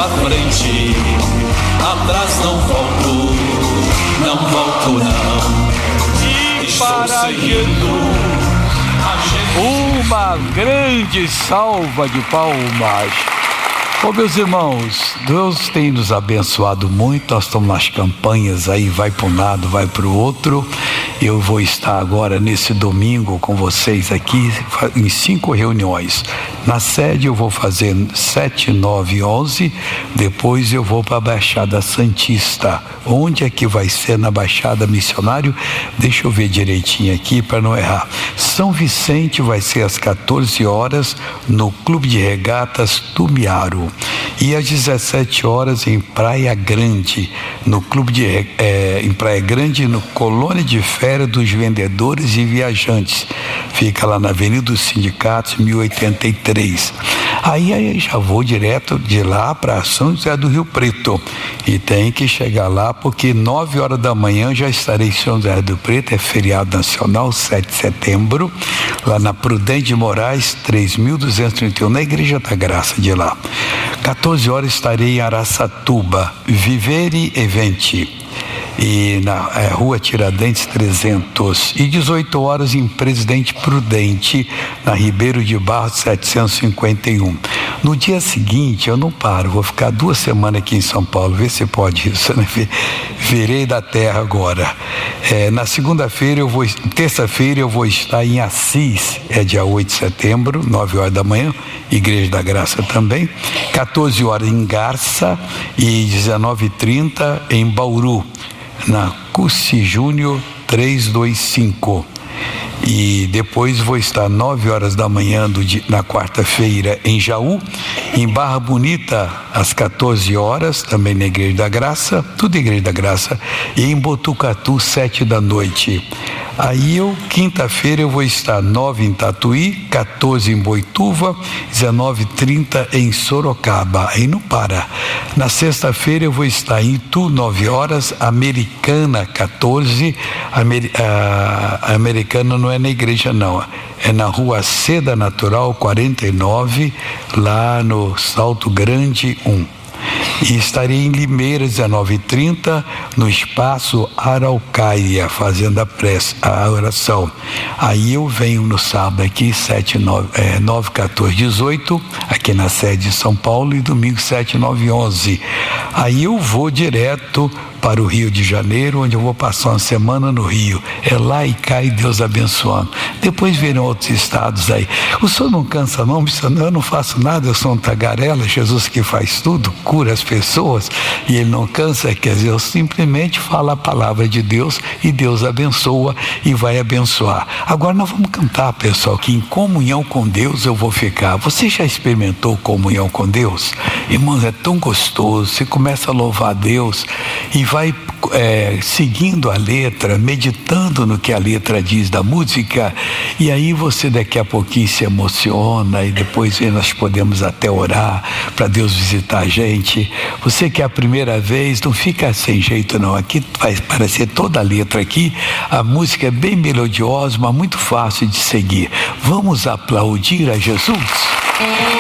à frente, atrás não volto, não volto não. E para Jesus, uma grande salva de palmas. Meus irmãos, Deus tem nos abençoado muito. Nós estamos nas campanhas aí, vai para um lado, vai para o outro. Eu vou estar agora nesse domingo com vocês aqui em 5 reuniões. Na sede eu vou fazer 7, 9 e 11. Depois eu vou para a Baixada Santista. Onde é que vai ser? Na Baixada Missionário? Deixa eu ver direitinho aqui para não errar. São Vicente vai ser às 14 horas no Clube de Regatas Tumiaro. E às 17 horas em Praia Grande, no Clube em Praia Grande, no Colônia de Férias dos Vendedores e Viajantes. Fica lá na Avenida dos Sindicatos, 1083. Aí já vou direto de lá para São José do Rio Preto. E tem que chegar lá porque 9 horas da manhã já estarei em São José do Rio Preto, é feriado nacional, 7 de setembro, lá na Prudente de Moraes, 3231, na Igreja da Graça de lá. 14 horas estarei em Araçatuba, Vivere Eventi, e na Rua Tiradentes 300, e 18 horas em Presidente Prudente, na Ribeiro de Barros 751. No dia seguinte eu não paro, vou ficar 2 semanas aqui em São Paulo, ver se pode isso, né? Virei da terra agora. Na terça-feira eu vou estar em Assis, dia 8 de setembro, 9 horas da manhã, Igreja da Graça também, 14 horas em Garça e 19h30 em Bauru, na Cussi Júnior 325. E depois vou estar 9 horas da manhã na quarta-feira em Jaú, em Barra Bonita às 14 horas, também na Igreja da Graça, tudo Igreja da Graça, e em Botucatu 7 da noite. Aí quinta-feira eu vou estar 9 em Tatuí, 14 em Boituva, 19h30 em Sorocaba, aí não para. Na sexta-feira eu vou estar em Itu, 9 horas, Americana 14, Americana não é na igreja não, é na Rua Seda Natural 49, lá no Salto Grande 1. E estarei em Limeira, 19h30, no Espaço Araucária, fazendo a oração. Aí eu venho no sábado aqui, 9, 14, 18, aqui na sede de São Paulo, e domingo 7, 9 e 11. Aí eu vou direto para o Rio de Janeiro, onde eu vou passar uma semana no Rio. É lá e cá, e Deus abençoando. Depois virão outros estados aí. O senhor não cansa não, missionário? Eu não faço nada, eu sou um tagarela, Jesus que faz tudo, cura as pessoas, e ele não cansa, quer dizer, eu simplesmente falo a palavra de Deus e Deus abençoa e vai abençoar. Agora nós vamos cantar, pessoal, que em comunhão com Deus eu vou ficar. Você já experimentou comunhão com Deus? Irmãos, é tão gostoso, você começa a louvar a Deus e vai seguindo a letra, meditando no que a letra diz da música, e aí você daqui a pouquinho se emociona, e depois nós podemos até orar para Deus visitar a gente. Você que é a primeira vez, não fica sem jeito não, aqui vai aparecer toda a letra aqui, a música é bem melodiosa, mas muito fácil de seguir. Vamos aplaudir a Jesus?